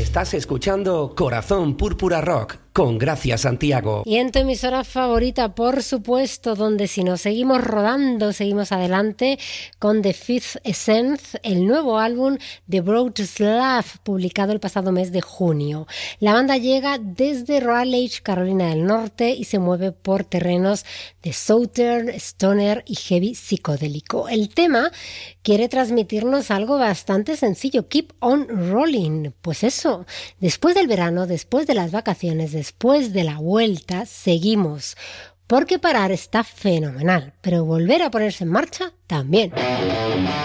Estás escuchando Corazón Púrpura Rock con Gracia Santiago. Y en tu emisora favorita, por supuesto, donde si nos seguimos rodando, seguimos adelante con The Fifth Essence, el nuevo álbum de Wrocław, publicado el pasado mes de junio. La banda llega desde Raleigh, Carolina del Norte, y se mueve por terrenos de Southern, Stoner y Heavy psicodélico. El tema quiere transmitirnos algo bastante sencillo: Keep on rolling. Pues eso, después del verano, después de las vacaciones, después de la vuelta, seguimos. Porque parar está fenomenal, pero volver a ponerse en marcha también.